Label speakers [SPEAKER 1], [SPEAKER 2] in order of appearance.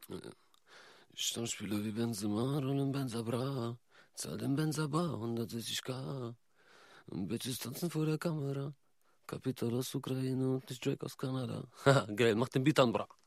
[SPEAKER 1] Stammspieler wie Benzema, rollen Benza bra. Zahl den Benza bar, 160k. Und Bitches tanzen vor der Kamera. Kapital aus Ukraine und nicht Drake aus Kanada. Haha, geil, mach den Beat an, bra.